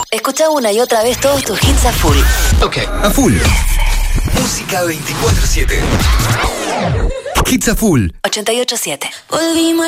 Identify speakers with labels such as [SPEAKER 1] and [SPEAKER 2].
[SPEAKER 1] Escucha una y otra vez todos tus hits a full.
[SPEAKER 2] Ok, a full. Música 24/7. Hits a full.
[SPEAKER 1] 88.7.
[SPEAKER 3] Volvimos